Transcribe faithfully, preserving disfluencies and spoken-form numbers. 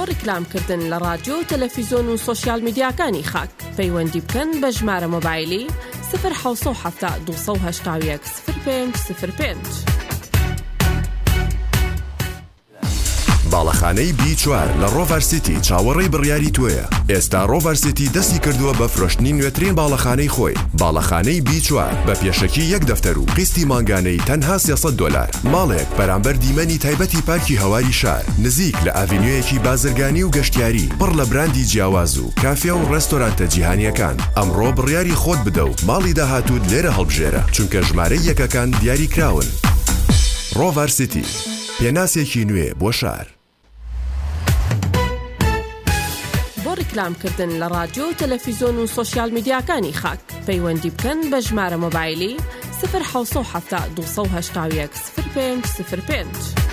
بۆ ڕیکلامکردن لە رادیۆ و تەلەڤیزۆن و سۆشیال میدیاکانی خاک پەیوەندی بکەن بە ژمارە مۆبایلی صفر حەوت هەفتا دوو سەد و هەشتا و یەک صفر پێنج صفر پێنج. باڵەخانەی بی چوار لە ڕۆڤەر سیتی چاوەڕێی بڕیاری توێە. ئێستا ڕۆڤەر سیتی دەستی کردووە بە فرۆشتنی نوێترین باڵەخانەی خۆی. باڵەخانەی بی چوار بە پێشەکی یەک دەفتەر و قستی مانگانەی تەنها سێسەد دۆلار. ماڵێک بەرامبەر دیمەنی تایبەتی پارکی هەواری شار نزیک لە ئاڤینیۆیەکی بازرگانی و گەشتیاری پڕ لە براندی جیاواز و کافێ و ڕێستۆرانتە جیهانیەکان. ئەمڕۆ بڕیاری خۆت بدە و ماڵی داهاتوت لێرە هەڵبژێرە چونکە ژمارەی یەکەکان دیاری کراون. ڕۆڤەر سیتی پێناسێکی نوێ بۆ شار. بۆ ڕیکلامکردن لە رادیۆ و تەلەڤیزۆن و سۆشیال میدیاکانی خاک پەیوەندی بکەن بە ژمارە مۆبایلی صفر حەوت هەفتا دوو سەد و هەشتا و یەک صفر پێنج صفر پێنج.